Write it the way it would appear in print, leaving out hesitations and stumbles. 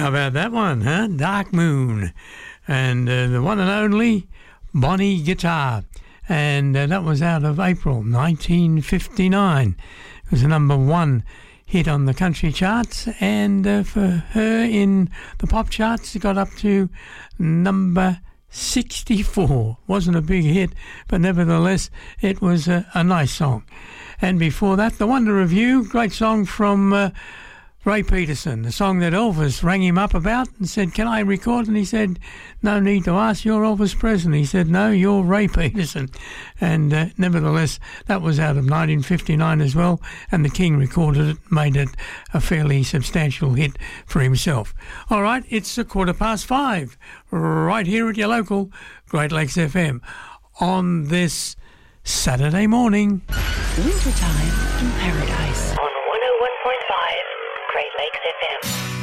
How about that one, huh? Dark Moon. And the one and only Bonnie Guitar. And that was out of April 1959. It was a number one hit on the country charts. And for her in the pop charts, it got up to number 64. Wasn't a big hit, but nevertheless, it was a nice song. And before that, The Wonder of You, great song from Ray Peterson, the song that Elvis rang him up about and said, can I record? And he said, no need to ask, you're Elvis Presley. He said, no, you're Ray Peterson. And nevertheless, that was out of 1959 as well, and the King recorded it, made it a fairly substantial hit for himself. All right, it's 5:15, right here at your local Great Lakes FM on this Saturday morning. Wintertime in Paradise. On 101.5 Great Lakes FM.